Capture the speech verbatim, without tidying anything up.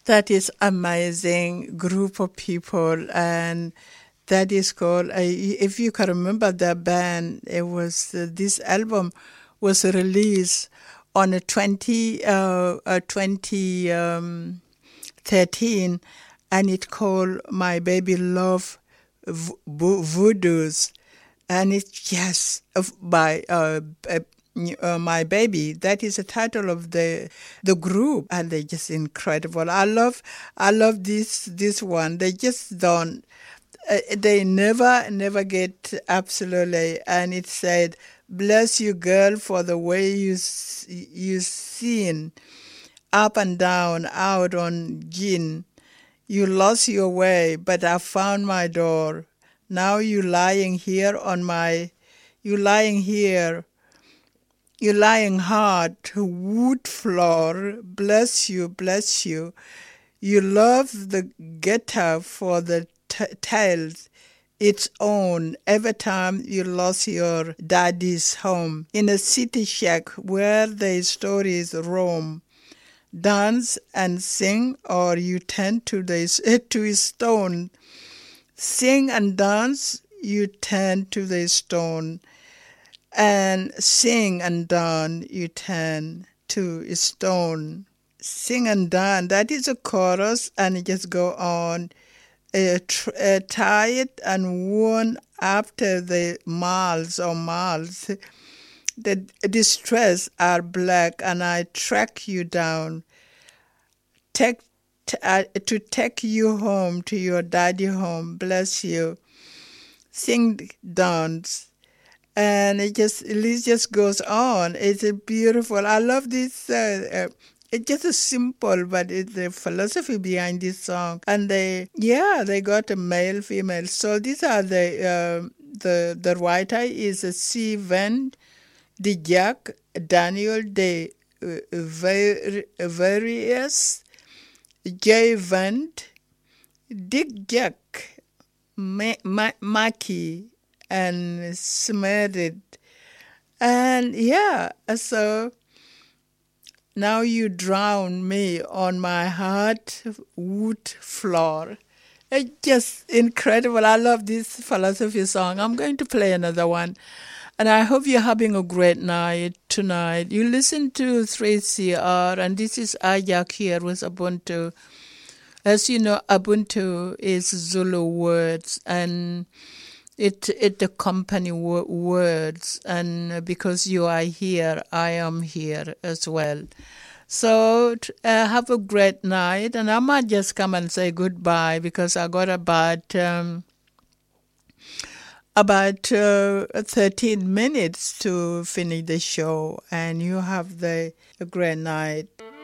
That is amazing group of people, and that is called, uh, if you can remember the band, it was, uh, this album was released on a twenty, uh, uh, twenty thirteen, and it called My Baby Love Vo- Vo- Voodoos, and it's just of- by uh, uh, uh, My Baby. That is the title of the the group, and they're just incredible. I love I love this this one. They just don't. Uh, they never never get absolutely. And it said, "Bless you, girl, for the way you s- you seen up and down out on gin. You lost your way, but I found my door. Now you lying here on my, you lying here, you lying hard, wood floor. Bless you, bless you. You love the guitar for the t- tales its own every time you lost your daddy's home in a city shack where the stories roam. Dance and sing, or you turn to the to a stone. Sing and dance, you turn to the stone, and sing and dance, you turn to a stone. Sing and dance, that is a chorus, and it just go on. Uh, tr- uh, tired and worn after the miles or miles. The distress are black, and I track you down. Take t- uh, to take you home to your daddy home. Bless you. Sing, dance, and it just it just goes on. It's a beautiful. I love this. Uh, uh, it's just a simple, but it's the philosophy behind this song. And they, yeah, they got a male, female. So these are the uh, the the writer is a C. Van de Jack Daniel de uh, Ver- Various. J. Vant, Dick Jack, Ma- Ma- Mackie, and Smerid. And yeah, so now you drown me on my hard wood floor. It's just incredible. I love this philosophy song. I'm going to play another one. And I hope you're having a great night tonight. You listen to three C R, and this is Ajak here with Ubuntu. As you know, Ubuntu is Zulu words, and it it the company wo- words, and because you are here, I am here as well. So uh, have a great night, and I might just come and say goodbye because I got about um, about uh, thirteen minutes to finish the show, and you have the a great night.